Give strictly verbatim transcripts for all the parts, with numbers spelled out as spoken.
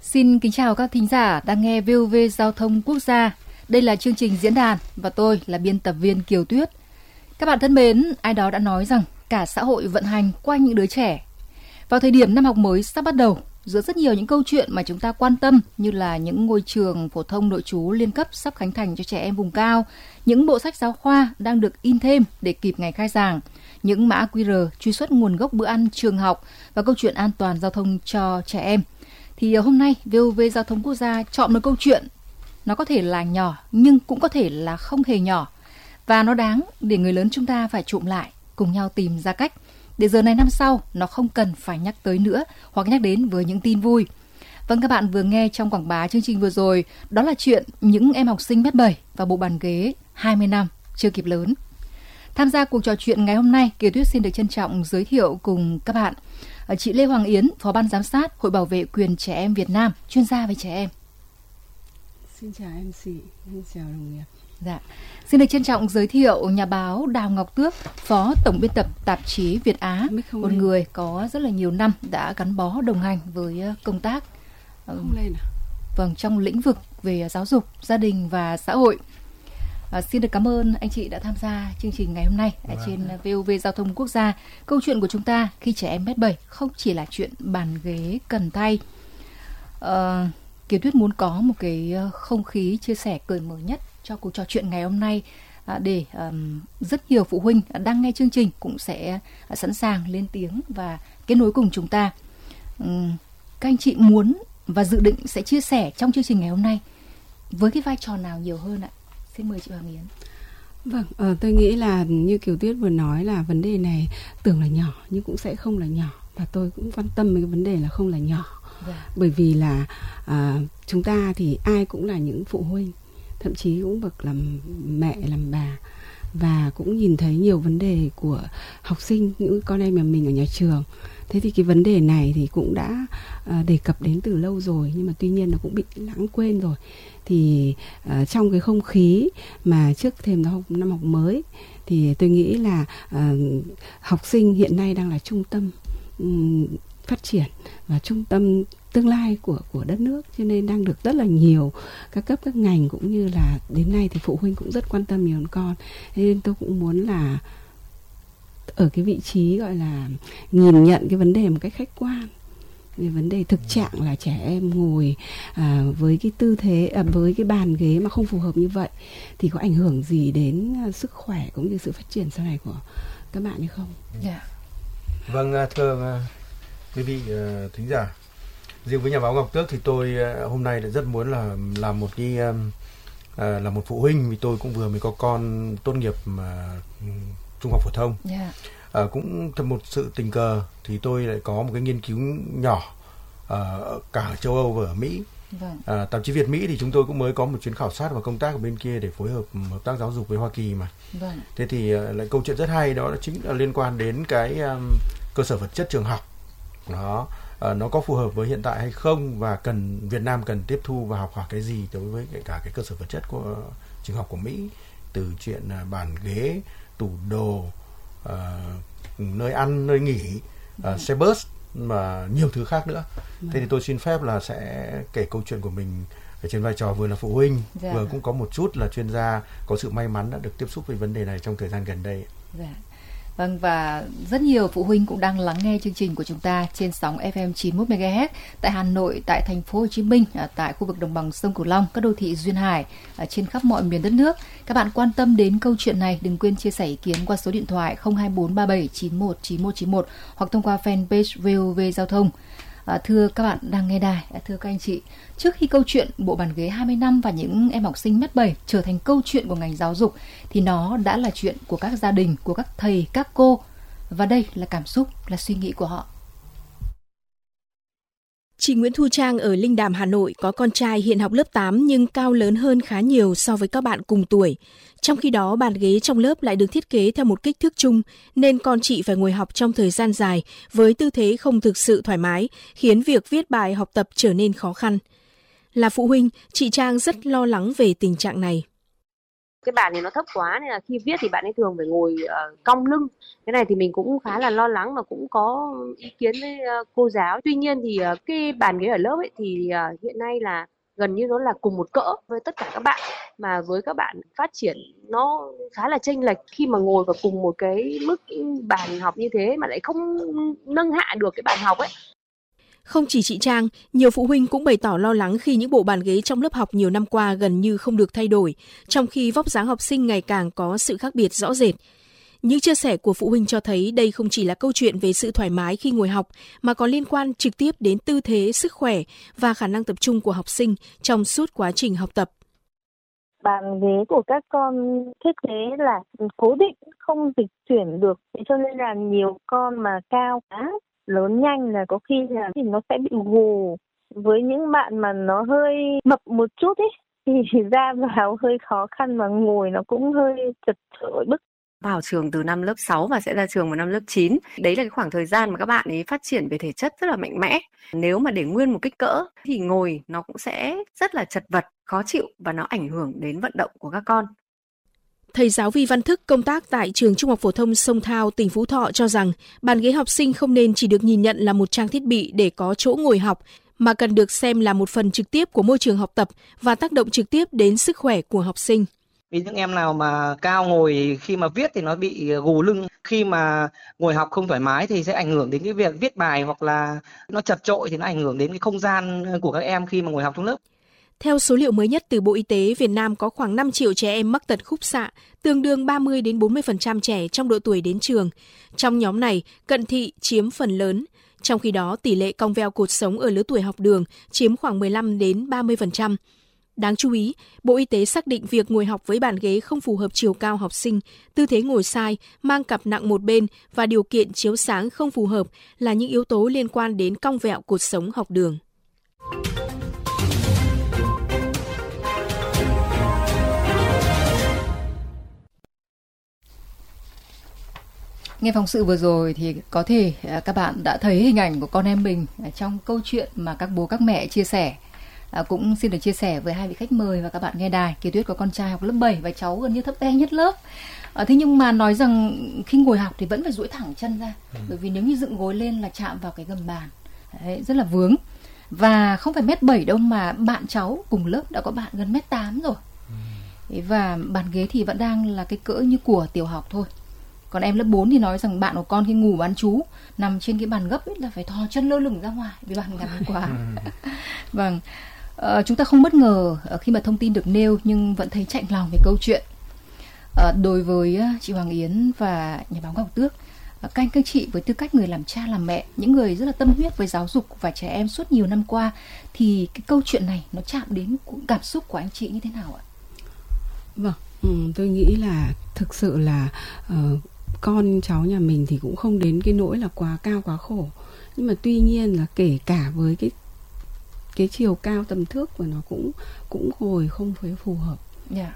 Xin kính chào các thính giả đang nghe vê o vê Giao thông Quốc gia. Đây là chương trình diễn đàn và tôi là biên tập viên Kiều Tuyết. Các bạn thân mến, ai đó đã nói rằng cả xã hội vận hành qua những đứa trẻ. Vào thời điểm năm học mới sắp bắt đầu, giữa rất nhiều những câu chuyện mà chúng ta quan tâm như là những ngôi trường phổ thông nội trú liên cấp sắp khánh thành cho trẻ em vùng cao, những bộ sách giáo khoa đang được in thêm để kịp ngày khai giảng, những mã quy rờ truy xuất nguồn gốc bữa ăn trường học và câu chuyện an toàn giao thông cho trẻ em. Thì hôm nay vê o vê Giao thông Quốc gia chọn một câu chuyện, nó có thể là nhỏ nhưng cũng có thể là không hề nhỏ. Và nó đáng để người lớn chúng ta phải trụm lại, cùng nhau tìm ra cách để giờ này năm sau nó không cần phải nhắc tới nữa hoặc nhắc đến với những tin vui. Vâng, các bạn vừa nghe trong quảng bá chương trình vừa rồi, đó là chuyện những em học sinh mét bảy và bộ bàn ghế hai mươi năm chưa kịp lớn. Tham gia cuộc trò chuyện ngày hôm nay, Kiều Tuyết xin được trân trọng giới thiệu cùng các bạn chị Lê Hoàng Yến, Phó Ban Giám sát Hội Bảo vệ Quyền Trẻ Em Việt Nam, chuyên gia về trẻ em. Xin chào em xê, xin chào đồng nghiệp. Dạ. Xin được trân trọng giới thiệu nhà báo Đào Ngọc Tước, Phó Tổng biên tập tạp chí Việt Á, một lên. Người có rất là nhiều năm đã gắn bó đồng hành với công tác không lên à? Vâng, trong lĩnh vực về giáo dục, gia đình và xã hội. À, xin được cảm ơn anh chị đã tham gia chương trình ngày hôm nay ở vâng. trên vê o vê Giao thông Quốc gia. Câu chuyện của chúng ta khi trẻ em mét bảy không chỉ là chuyện bàn ghế cần thay. À, Kiều Tuyết muốn có một cái không khí chia sẻ cởi mở nhất cho cuộc trò chuyện ngày hôm nay, à, để um, rất nhiều phụ huynh đang nghe chương trình cũng sẽ sẵn sàng lên tiếng và kết nối cùng chúng ta. Um, các anh chị muốn và dự định sẽ chia sẻ trong chương trình ngày hôm nay với cái vai trò nào nhiều hơn ạ? Xin mời chị Hoàng Yến. Vâng, ờ, tôi nghĩ là như Kiều Tuyết vừa nói là vấn đề này tưởng là nhỏ nhưng cũng sẽ không là nhỏ, và tôi cũng quan tâm với cái vấn đề là không là nhỏ. Dạ. Bởi vì là à, chúng ta thì ai cũng là những phụ huynh, thậm chí cũng bậc làm mẹ làm bà, và cũng nhìn thấy nhiều vấn đề của học sinh, những con em nhà mình ở nhà trường. Thế thì cái vấn đề này thì cũng đã à, đề cập đến từ lâu rồi, nhưng mà tuy nhiên nó cũng bị lãng quên rồi. Thì uh, trong cái không khí mà trước thềm năm học, năm học mới thì tôi nghĩ là uh, học sinh hiện nay đang là trung tâm um, phát triển và trung tâm tương lai của của đất nước, cho nên đang được rất là nhiều các cấp các ngành cũng như là đến nay thì phụ huynh cũng rất quan tâm nhiều đến con. Thế nên tôi cũng muốn là ở cái vị trí gọi là nhìn nhận cái vấn đề một cách khách quan về vấn đề thực trạng là trẻ em ngồi à, với cái tư thế à, với cái bàn ghế mà không phù hợp như vậy thì có ảnh hưởng gì đến à, sức khỏe cũng như sự phát triển sau này của các bạn hay không? Yeah. Vâng, thưa quý vị uh, thính giả, riêng với nhà báo Ngọc Tước thì tôi uh, hôm nay đã rất muốn là làm một cái uh, uh, là một phụ huynh, vì tôi cũng vừa mới có con tốt nghiệp mà uh, trung học phổ thông. Yeah. À, cũng thật một sự tình cờ thì tôi lại có một cái nghiên cứu nhỏ à, cả ở châu Âu và ở Mỹ. Vâng. À, tạp chí Việt Mỹ thì chúng tôi cũng mới có một chuyến khảo sát và công tác ở bên kia để phối hợp hợp tác giáo dục với Hoa Kỳ mà. Vâng. Thế thì lại câu chuyện rất hay, đó là chính là liên quan đến cái um, cơ sở vật chất trường học. Đó, à, nó có phù hợp với hiện tại hay không, và cần Việt Nam cần tiếp thu và học hỏi cái gì đối với cả cái cơ sở vật chất của trường học của Mỹ, từ chuyện uh, bàn ghế, tủ đồ, Uh, nơi ăn, nơi nghỉ, uh, xe bus và nhiều thứ khác nữa. Dạ. Thế thì tôi xin phép là sẽ kể câu chuyện của mình ở trên vai trò vừa là phụ huynh, dạ. vừa cũng có một chút là chuyên gia, có sự may mắn đã được tiếp xúc với vấn đề này trong thời gian gần đây. Dạ. Vâng, và rất nhiều phụ huynh cũng đang lắng nghe chương trình của chúng ta trên sóng ép em chín mươi mốt mê ga héc tại Hà Nội, tại thành phố Hồ Chí Minh, tại khu vực đồng bằng sông Cửu Long, các đô thị duyên hải trên khắp mọi miền đất nước. Các bạn quan tâm đến câu chuyện này, đừng quên chia sẻ ý kiến qua số điện thoại không hai bốn ba bảy chín một chín một chín một hoặc thông qua fanpage vê o vê Giao thông. À, thưa các bạn đang nghe đài, à, thưa các anh chị, trước khi câu chuyện bộ bàn ghế hai mươi năm và những em học sinh mét bảy trở thành câu chuyện của ngành giáo dục thì nó đã là chuyện của các gia đình, của các thầy, các cô, và đây là cảm xúc, là suy nghĩ của họ. Chị Nguyễn Thu Trang ở Linh Đàm, Hà Nội có con trai hiện học lớp tám nhưng cao lớn hơn khá nhiều so với các bạn cùng tuổi. Trong khi đó, bàn ghế trong lớp lại được thiết kế theo một kích thước chung, nên con chị phải ngồi học trong thời gian dài với tư thế không thực sự thoải mái, khiến việc viết bài học tập trở nên khó khăn. Là phụ huynh, chị Trang rất lo lắng về tình trạng này. Cái bàn thì nó thấp quá nên là khi viết thì bạn ấy thường phải ngồi uh, cong lưng. Cái này thì mình cũng khá là lo lắng và cũng có ý kiến với uh, cô giáo. Tuy nhiên thì uh, cái bàn ghế ở lớp ấy thì uh, hiện nay là gần như nó là cùng một cỡ với tất cả các bạn, mà với các bạn phát triển nó khá là chênh lệch khi mà ngồi vào cùng một cái mức bàn học như thế mà lại không nâng hạ được cái bàn học ấy. Không chỉ chị Trang, nhiều phụ huynh cũng bày tỏ lo lắng khi những bộ bàn ghế trong lớp học nhiều năm qua gần như không được thay đổi, trong khi vóc dáng học sinh ngày càng có sự khác biệt rõ rệt. Những chia sẻ của phụ huynh cho thấy đây không chỉ là câu chuyện về sự thoải mái khi ngồi học, mà còn liên quan trực tiếp đến tư thế, sức khỏe và khả năng tập trung của học sinh trong suốt quá trình học tập. Bàn ghế của các con thiết kế là cố định, không dịch chuyển được, cho nên là nhiều con mà cao quá, lớn nhanh là có khi là thì nó sẽ bị gù. Với những bạn mà nó hơi mập một chút ấy thì ra vào hơi khó khăn, mà ngồi nó cũng hơi chật chội bức. Vào trường từ năm lớp sáu và sẽ ra trường vào năm lớp chín. Đấy là cái khoảng thời gian mà các bạn ấy phát triển về thể chất rất là mạnh mẽ. Nếu mà để nguyên một kích cỡ thì ngồi nó cũng sẽ rất là chật vật, khó chịu và nó ảnh hưởng đến vận động của các con. Thầy giáo Vi Văn Thức công tác tại trường Trung học phổ thông Sông Thao, tỉnh Phú Thọ cho rằng bàn ghế học sinh không nên chỉ được nhìn nhận là một trang thiết bị để có chỗ ngồi học, mà cần được xem là một phần trực tiếp của môi trường học tập và tác động trực tiếp đến sức khỏe của học sinh. Vì những em nào mà cao ngồi khi mà viết thì nó bị gù lưng, khi mà ngồi học không thoải mái thì sẽ ảnh hưởng đến cái việc viết bài, hoặc là nó chật chội thì nó ảnh hưởng đến cái không gian của các em khi mà ngồi học trong lớp. Theo số liệu mới nhất từ Bộ Y tế, Việt Nam có khoảng năm triệu trẻ em mắc tật khúc xạ, tương đương ba mươi đến bốn mươi phần trăm trẻ trong độ tuổi đến trường. Trong nhóm này, cận thị chiếm phần lớn. Trong khi đó, tỷ lệ cong veo cột sống ở lứa tuổi học đường chiếm khoảng mười lăm đến ba mươi phần trăm. Đáng chú ý, Bộ Y tế xác định việc ngồi học với bàn ghế không phù hợp chiều cao học sinh, tư thế ngồi sai, mang cặp nặng một bên và điều kiện chiếu sáng không phù hợp là những yếu tố liên quan đến cong vẹo cột sống học đường. Nghe phóng sự vừa rồi thì có thể các bạn đã thấy hình ảnh của con em mình trong câu chuyện mà các bố các mẹ chia sẻ. À, cũng xin được chia sẻ với hai vị khách mời và các bạn nghe đài. Kiều Tuyết có con trai học lớp bảy và cháu gần như thấp bé nhất lớp. À, thế nhưng mà nói rằng khi ngồi học thì vẫn phải duỗi thẳng chân ra, ừ. bởi vì nếu như dựng gối lên là chạm vào cái gầm bàn. Đấy, rất là vướng. Và không phải mét bảy đâu, mà bạn cháu cùng lớp đã có bạn gần mét tám rồi. Ừ. Và bàn ghế thì vẫn đang là cái cỡ như của tiểu học thôi. Còn em lớp bốn thì nói rằng bạn của con khi ngủ bán chú nằm trên cái bàn gấp ấy là phải thò chân lơ lửng ra ngoài vì bàn ngắn quá. Vâng. Uh, chúng ta không bất ngờ uh, khi mà thông tin được nêu, nhưng vẫn thấy chạnh lòng về câu chuyện. Uh, đối với uh, chị Hoàng Yến và nhà báo Ngọc Tước, uh, các anh các chị với tư cách người làm cha làm mẹ, những người rất là tâm huyết với giáo dục và trẻ em suốt nhiều năm qua, thì cái câu chuyện này nó chạm đến cảm xúc của anh chị như thế nào ạ? Vâng, ừ, tôi nghĩ là thực sự là uh, con cháu nhà mình thì cũng không đến cái nỗi là quá cao quá khổ, nhưng mà tuy nhiên là kể cả với cái cái chiều cao tầm thước của nó cũng cũng ngồi không phải phù hợp. Yeah.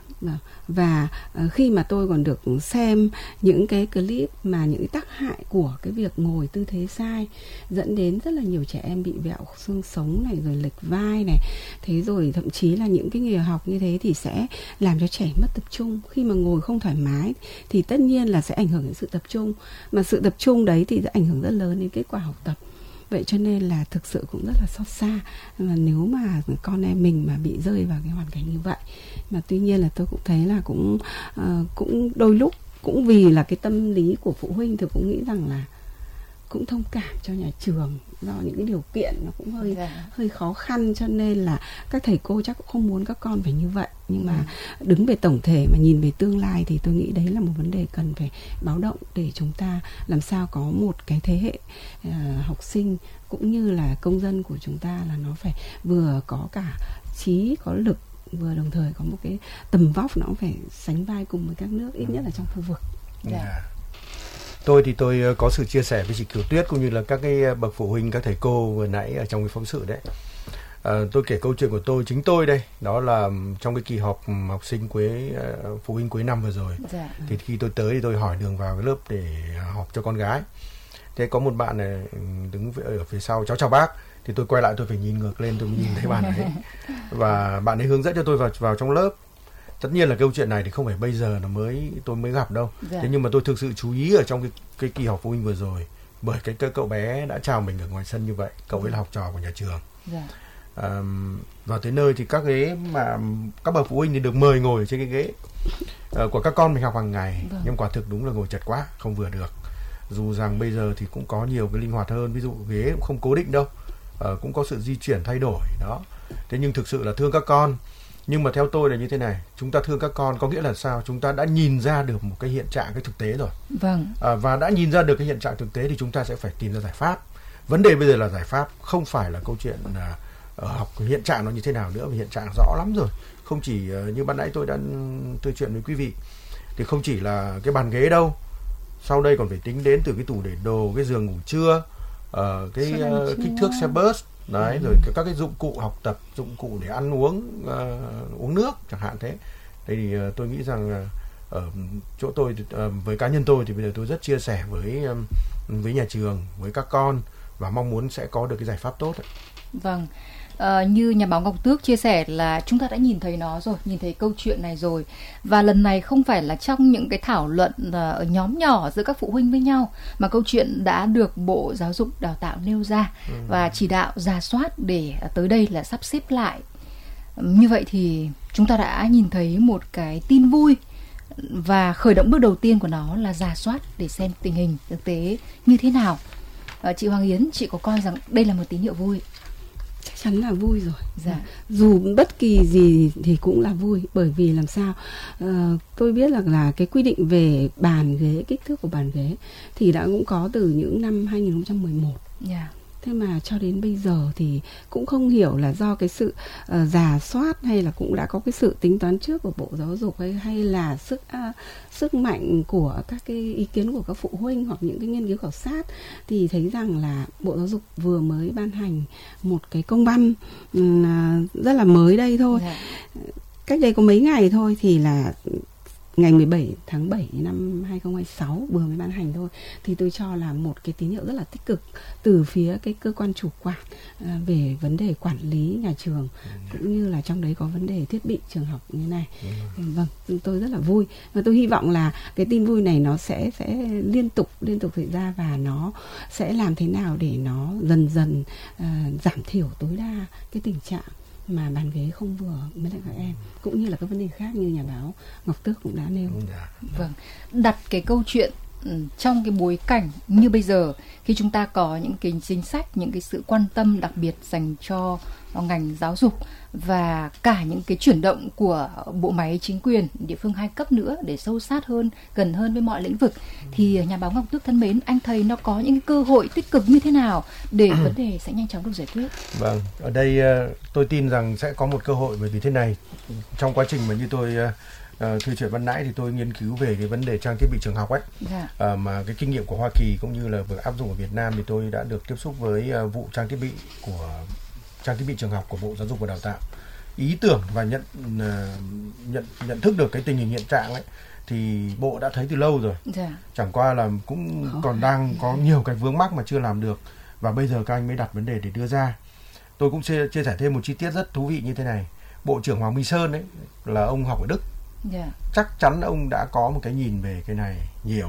Và uh, khi mà tôi còn được xem những cái clip mà những cái tác hại của cái việc ngồi tư thế sai dẫn đến rất là nhiều trẻ em bị vẹo xương sống này, rồi lệch vai này, thế rồi thậm chí là những cái nghề học như thế thì sẽ làm cho trẻ mất tập trung. Khi mà ngồi không thoải mái thì tất nhiên là sẽ ảnh hưởng đến sự tập trung, mà sự tập trung đấy thì sẽ ảnh hưởng rất lớn đến kết quả học tập. Vậy cho nên là thực sự cũng rất là xót xa mà nếu mà con em mình mà bị rơi vào cái hoàn cảnh như vậy. Mà tuy nhiên là tôi cũng thấy là cũng uh, cũng đôi lúc cũng vì là cái tâm lý của phụ huynh thì cũng nghĩ rằng là cũng thông cảm cho nhà trường do những cái điều kiện nó cũng hơi yeah. hơi khó khăn, cho nên là các thầy cô chắc cũng không muốn các con phải như vậy. Nhưng mà ừ. đứng về tổng thể mà nhìn về tương lai thì tôi nghĩ đấy là một vấn đề cần phải báo động, để chúng ta làm sao có một cái thế hệ uh, học sinh cũng như là công dân của chúng ta là nó phải vừa có cả trí, có lực, vừa đồng thời có một cái tầm vóc nó phải sánh vai cùng với các nước, ít nhất là trong khu vực. Yeah. Yeah. Tôi thì tôi có sự chia sẻ với chị Kiều Tuyết cũng như là các cái bậc phụ huynh, các thầy cô vừa nãy ở trong cái phóng sự đấy. À, tôi kể câu chuyện của tôi, chính tôi đây, đó là trong cái kỳ họp học sinh cuối phụ huynh cuối năm vừa rồi. Dạ. Thì khi tôi tới thì tôi hỏi đường vào cái lớp để họp cho con gái. Thế có một bạn này đứng ở phía sau, cháu chào bác. Thì tôi quay lại, tôi phải nhìn ngược lên, tôi mới nhìn thấy bạn ấy. Và bạn ấy hướng dẫn cho tôi vào vào trong lớp. Tất nhiên là câu chuyện này thì không phải bây giờ nó mới tôi mới gặp đâu. Dạ. Thế nhưng mà tôi thực sự chú ý ở trong cái, cái kỳ họp phụ huynh vừa rồi, bởi cái, cái cậu bé đã chào mình ở ngoài sân như vậy. Cậu ấy là học trò của nhà trường. Dạ. À, vào tới nơi thì các ghế mà các bậc phụ huynh thì được mời ngồi trên cái ghế uh, của các con mình học hàng ngày. Vâng. Nhưng quả thực đúng là ngồi chật quá, không vừa được. Dù rằng bây giờ thì cũng có nhiều cái linh hoạt hơn, ví dụ ghế cũng không cố định đâu, uh, cũng có sự di chuyển thay đổi đó. Thế nhưng thực sự là thương các con. Nhưng mà theo tôi là như thế này, chúng ta thương các con có nghĩa là sao? Chúng ta đã nhìn ra được một cái hiện trạng, cái thực tế rồi. Vâng. À, và đã nhìn ra được cái hiện trạng thực tế thì chúng ta sẽ phải tìm ra giải pháp. Vấn đề bây giờ là giải pháp, không phải là câu chuyện là uh, học hiện trạng nó như thế nào nữa, vì hiện trạng rõ lắm rồi. Không chỉ uh, như ban nãy tôi đã nói chuyện với quý vị, thì không chỉ là cái bàn ghế đâu. Sau đây còn phải tính đến từ cái tủ để đồ, cái giường ngủ trưa, uh, cái uh, kích thước xe bus. Đấy, rồi các cái dụng cụ học tập, dụng cụ để ăn uống, uh, uống nước chẳng hạn thế. Đây thì uh, tôi nghĩ rằng uh, ở chỗ tôi, uh, với cá nhân tôi thì bây giờ tôi rất chia sẻ với um, với nhà trường, với các con và mong muốn sẽ có được cái giải pháp tốt ấy. Vâng. Uh, như nhà báo Ngọc Tước chia sẻ là chúng ta đã nhìn thấy nó rồi, nhìn thấy câu chuyện này rồi. Và lần này không phải là trong những cái thảo luận uh, ở nhóm nhỏ giữa các phụ huynh với nhau, mà câu chuyện đã được Bộ Giáo dục Đào tạo nêu ra ừ. và chỉ đạo rà soát để uh, tới đây là sắp xếp lại. Um, như vậy thì chúng ta đã nhìn thấy một cái tin vui, và khởi động bước đầu tiên của nó là rà soát để xem tình hình thực tế như thế nào. Uh, chị Hoàng Yến, chị có coi rằng đây là một tín hiệu vui? Chắc chắn là vui rồi. Dạ. Dù bất kỳ gì thì cũng là vui, bởi vì làm sao uh, tôi biết là là cái quy định về bàn ghế, kích thước của bàn ghế thì đã cũng có từ những năm hai nghìn không trăm mười một. Yeah. Thế mà cho đến bây giờ thì cũng không hiểu là do cái sự uh, rà soát hay là cũng đã có cái sự tính toán trước của Bộ Giáo dục hay hay là sức uh, sức mạnh của các cái ý kiến của các phụ huynh hoặc những cái nghiên cứu khảo sát, thì thấy rằng là Bộ Giáo dục vừa mới ban hành một cái công văn uh, rất là mới đây thôi. Yeah. Cách đây có mấy ngày thôi, thì là ngày mười bảy tháng bảy năm hai nghìn không trăm hai mươi sáu vừa mới ban hành thôi, thì tôi cho là một cái tín hiệu rất là tích cực từ phía cái cơ quan chủ quản à, về vấn đề quản lý nhà trường, cũng như là trong đấy có vấn đề thiết bị trường học như này. Vâng, tôi rất là vui, và tôi hy vọng là cái tin vui này nó sẽ sẽ liên tục liên tục xảy ra, và nó sẽ làm thế nào để nó dần dần à, giảm thiểu tối đa cái tình trạng mà bàn ghế không vừa với lại các em, cũng như là các vấn đề khác như nhà báo Ngọc Tước cũng đã nêu. Vâng, đặt cái câu chuyện trong cái bối cảnh như bây giờ, khi chúng ta có những cái chính sách, những cái sự quan tâm đặc biệt dành cho ngành giáo dục, và cả những cái chuyển động của bộ máy chính quyền địa phương hai cấp nữa để sâu sát hơn, gần hơn với mọi lĩnh vực, thì nhà báo Ngọc Tước thân mến, anh thấy nó có những cơ hội tích cực như thế nào để vấn đề sẽ nhanh chóng được giải quyết? Vâng, ở đây tôi tin rằng sẽ có một cơ hội, bởi vì thế này, trong quá trình mà như tôi Uh, thư chuyện ban nãy thì tôi nghiên cứu về cái vấn đề trang thiết bị trường học ấy. Yeah. uh, mà cái kinh nghiệm của Hoa Kỳ cũng như là việc áp dụng ở Việt Nam thì tôi đã được tiếp xúc với uh, vụ trang thiết bị của trang thiết bị trường học của Bộ Giáo dục và Đào tạo. Ý tưởng và nhận uh, nhận nhận thức được cái tình hình hiện trạng ấy thì Bộ đã thấy từ lâu rồi. Yeah. Chẳng qua là cũng oh. còn đang có nhiều cái vướng mắc mà chưa làm được, và bây giờ các anh mới đặt vấn đề để đưa ra. Tôi cũng chia, chia sẻ thêm một chi tiết rất thú vị như thế này. Bộ trưởng Hoàng Minh Sơn ấy là ông học ở Đức. Yeah. Chắc chắn ông đã có một cái nhìn về cái này nhiều,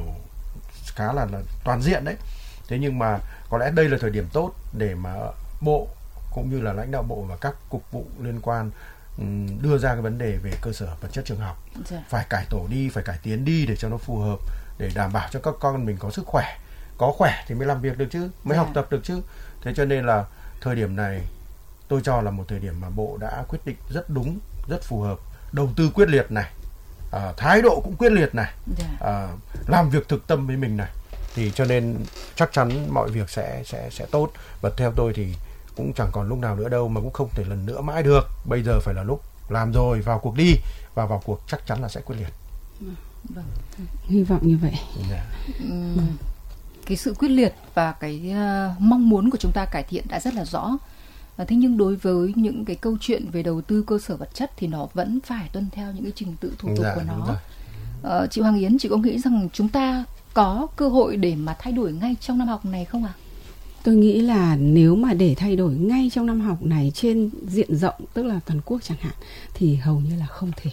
khá là, là toàn diện đấy. Thế nhưng mà có lẽ đây là thời điểm tốt để mà Bộ cũng như là lãnh đạo Bộ và các cục vụ liên quan um, đưa ra cái vấn đề về cơ sở vật chất trường học. Yeah. Phải cải tổ đi, phải cải tiến đi để cho nó phù hợp, để đảm bảo cho các con mình có sức khỏe. Có khỏe thì mới làm việc được chứ, mới yeah. học tập được chứ. Thế cho nên là thời điểm này tôi cho là một thời điểm mà Bộ đã quyết định rất đúng, rất phù hợp. Đầu tư quyết liệt này, à, thái độ cũng quyết liệt này, yeah. à, làm việc thực tâm với mình này, thì cho nên chắc chắn mọi việc sẽ sẽ sẽ tốt. Và theo tôi thì cũng chẳng còn lúc nào nữa đâu, mà cũng không thể lần nữa mãi được. Bây giờ phải là lúc làm rồi, vào cuộc đi, và vào cuộc chắc chắn là sẽ quyết liệt. Vâng, hy vọng như vậy. Yeah. uhm, cái sự quyết liệt và cái uh, mong muốn của chúng ta cải thiện đã rất là rõ. Thế nhưng đối với những cái câu chuyện về đầu tư cơ sở vật chất thì nó vẫn phải tuân theo những cái trình tự thủ tục dạ, của nó. Ờ, chị Hoàng Yến, chị có nghĩ rằng chúng ta có cơ hội để mà thay đổi ngay trong năm học này không ạ? À? Tôi nghĩ là nếu mà để thay đổi ngay trong năm học này trên diện rộng, tức là toàn quốc chẳng hạn, thì hầu như là không thể.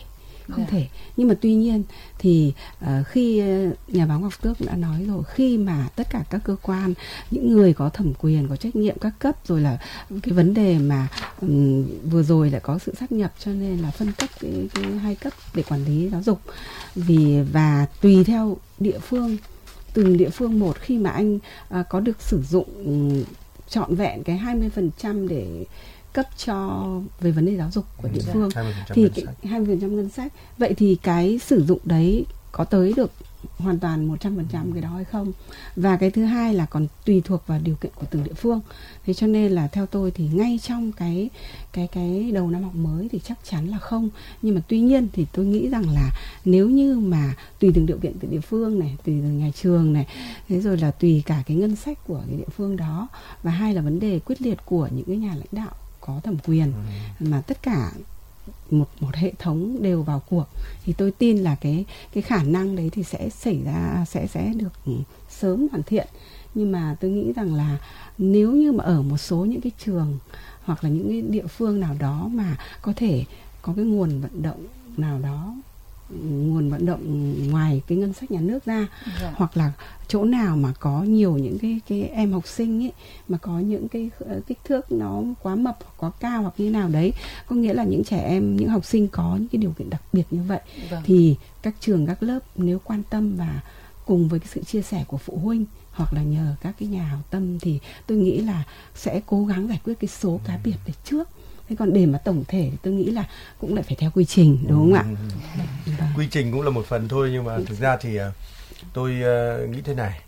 không Yeah. thể. Nhưng mà tuy nhiên thì uh, khi uh, nhà báo Ngọc Tước cũng đã nói rồi, khi mà tất cả các cơ quan, những người có thẩm quyền, có trách nhiệm các cấp, rồi là cái vấn đề mà um, vừa rồi lại có sự sát nhập, cho nên là phân cấp cái, cái hai cấp để quản lý giáo dục. Vì và tùy theo địa phương, từng địa phương một, khi mà anh uh, có được sử dụng um, trọn vẹn cái hai mươi phần trăm để cấp cho về vấn đề giáo dục của địa phương thì cái hai mươi phần trăm ngân sách, vậy thì cái sử dụng đấy có tới được hoàn toàn một trăm phần trăm cái đó hay không? Và cái thứ hai là còn tùy thuộc vào điều kiện của từng địa phương. Thế cho nên là theo tôi thì ngay trong cái cái cái đầu năm học mới thì chắc chắn là không. Nhưng mà tuy nhiên thì tôi nghĩ rằng là nếu như mà tùy từng điều kiện từ địa phương này, tùy từng nhà trường này, thế rồi là tùy cả cái ngân sách của cái địa phương đó, và hai là vấn đề quyết liệt của những cái nhà lãnh đạo có thẩm quyền, ừ. mà tất cả một một hệ thống đều vào cuộc thì tôi tin là cái cái khả năng đấy thì sẽ xảy ra sẽ sẽ được sớm hoàn thiện. Nhưng mà tôi nghĩ rằng là nếu như mà ở một số những cái trường hoặc là những cái địa phương nào đó mà có thể có cái nguồn vận động nào đó, nguồn vận động ngoài cái ngân sách nhà nước ra, dạ. hoặc là chỗ nào mà có nhiều những cái cái em học sinh ấy mà có những cái kích thước nó quá mập hoặc quá cao hoặc như nào đấy, có nghĩa là những trẻ em, những học sinh có những cái điều kiện đặc biệt như vậy, vâng. thì các trường các lớp nếu quan tâm và cùng với cái sự chia sẻ của phụ huynh hoặc là nhờ các cái nhà hảo tâm thì tôi nghĩ là sẽ cố gắng giải quyết cái số cá biệt để trước. Thế còn để mà tổng thể thì tôi nghĩ là cũng lại phải theo quy trình, đúng không ạ? Ừ. Quy trình cũng là một phần thôi, nhưng mà thực ra thì tôi uh, nghĩ thế này.